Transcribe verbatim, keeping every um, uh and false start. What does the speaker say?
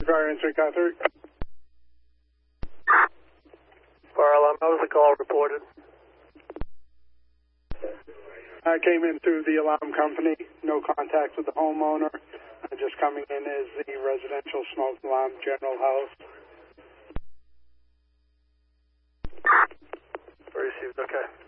Fire Entry Catherine. Fire alarm, how was the call reported? I came in through the alarm company, no contact with the homeowner. I'm just coming in as the residential smoke alarm general house. Received, okay.